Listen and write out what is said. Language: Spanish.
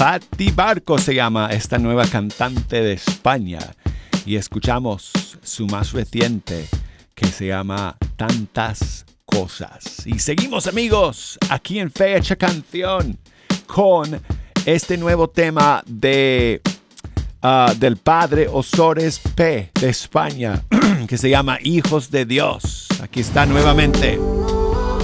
Patti Barco se llama esta nueva cantante de España. Y escuchamos su más reciente, que se llama Tantas Cosas. Y seguimos, amigos, aquí en Fecha Canción con este nuevo tema del padre Ozores P. de España, que se llama Hijos de Dios. Aquí está nuevamente.